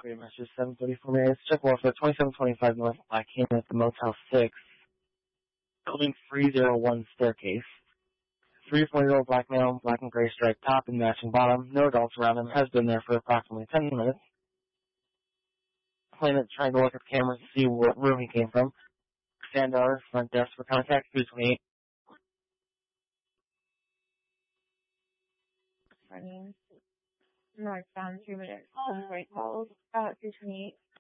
Property message 7:34 minutes. Check warfare 2725 North Black Cane at the Motel 6. Building 301 staircase. 34-year-old black male, black and gray striped top and matching bottom. No adults around him. Has been there for approximately 10 minutes. Claimant trying to look at the camera to see what room he came from. Stand hour, front desk for contact 328. Running northbound 2 minutes. Right calls 328.